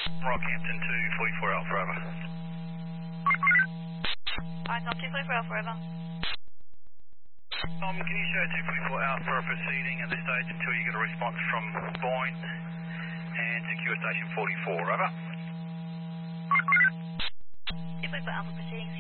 Rockhampton to 44 Alpha, over. Python 244 Alpha, over. Can you show 244 Alpha proceeding at this stage until you get a response from Boyne and secure station 44, over. 244 Alpha proceeding.